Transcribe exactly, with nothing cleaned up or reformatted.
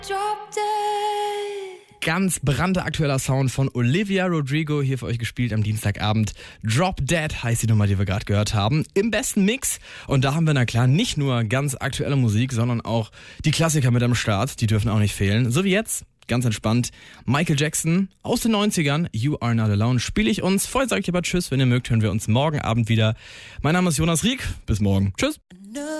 Drop Dead. Ganz brandaktueller Sound von Olivia Rodrigo, hier für euch gespielt am Dienstagabend. Drop Dead heißt die Nummer, die wir gerade gehört haben. Im besten Mix. Und da haben wir, na klar, nicht nur ganz aktuelle Musik, sondern auch die Klassiker mit am Start. Die dürfen auch nicht fehlen. So wie jetzt, ganz entspannt, Michael Jackson aus den neunzigern, You Are Not Alone, spiele ich uns. Vorher sage ich aber Tschüss, wenn ihr mögt, hören wir uns morgen Abend wieder. Mein Name ist Jonas Rieck. Bis morgen. Tschüss.